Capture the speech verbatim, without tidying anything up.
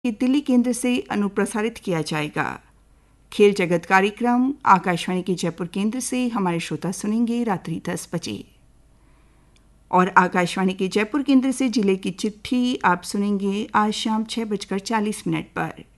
कि दिल्ली केंद्र से अनुप्रसारित किया जाएगा। खेल जगत कार्यक्रम आकाशवाणी के जयपुर केंद्र से हमारे श्रोता सुनेंगे रात्रि दस बजे, और आकाशवाणी के जयपुर केंद्र से जिले की चिट्ठी आप सुनेंगे आज शाम छः बजकर चालीस मिनट पर।